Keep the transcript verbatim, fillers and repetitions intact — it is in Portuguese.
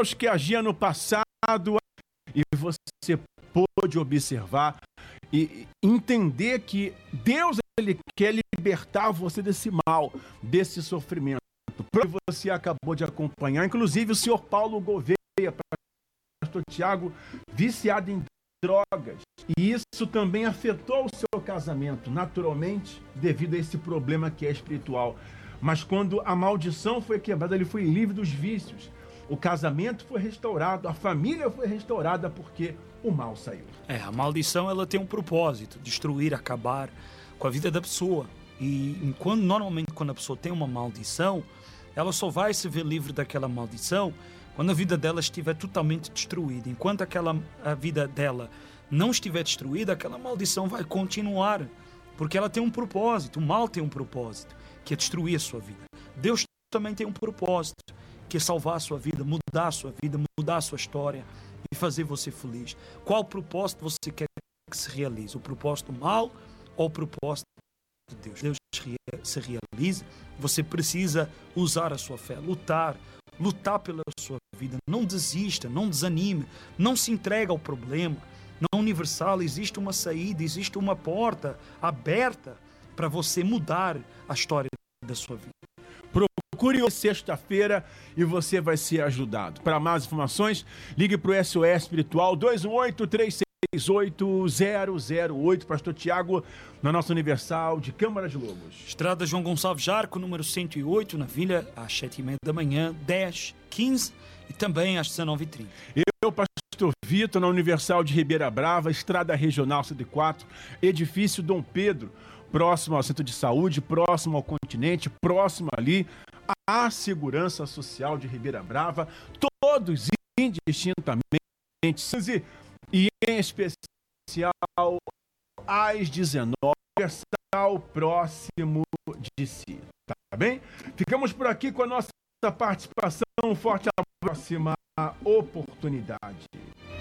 Deus que agia no passado e você pôde observar e entender que Deus ele quer libertar você desse mal, desse sofrimento. Para você acabou de acompanhar, inclusive o senhor Paulo Gouveia, pastor Tiago, viciado em drogas. E isso também afetou o seu casamento, naturalmente, devido a esse problema que é espiritual. Mas quando a maldição foi quebrada, ele foi livre dos vícios. O casamento foi restaurado, a família foi restaurada porque o mal saiu. É, a maldição ela tem um propósito, destruir, acabar com a vida da pessoa. E enquanto, normalmente quando a pessoa tem uma maldição, ela só vai se ver livre daquela maldição quando a vida dela estiver totalmente destruída. Enquanto aquela, a vida dela não estiver destruída, aquela maldição vai continuar, porque ela tem um propósito, o mal tem um propósito, que é destruir a sua vida. Deus também tem um propósito, que é salvar a sua vida, mudar a sua vida, mudar a sua história e fazer você feliz. Qual propósito você quer que se realize? O propósito mal ou o propósito de Deus? Deus se realize, você precisa usar a sua fé, lutar, lutar pela sua vida. Não desista, não desanime, não se entregue ao problema. Na Universal existe uma saída, existe uma porta aberta para você mudar a história da sua vida. Procure sexta-feira e você vai ser ajudado. Para mais informações, ligue para o S O S Espiritual dois um oito, três seis oito, zero zero oito. Pastor Tiago, na nossa Universal de Câmara de Lobos. Estrada João Gonçalves Jarco, número cento e oito, na Vila, às sete e meia da manhã, dez, quinze e também às dezenove e trinta. Eu, pastor Vitor, na Universal de Ribeira Brava, Estrada Regional cento e quatro, edifício Dom Pedro, próximo ao Centro de Saúde, próximo ao Continente, próximo ali à Segurança Social de Ribeira Brava, todos indistintamente, e em especial às dezenove, Universal próximo de si, tá bem? Ficamos por aqui com a nossa participação, um forte abraço, próxima oportunidade.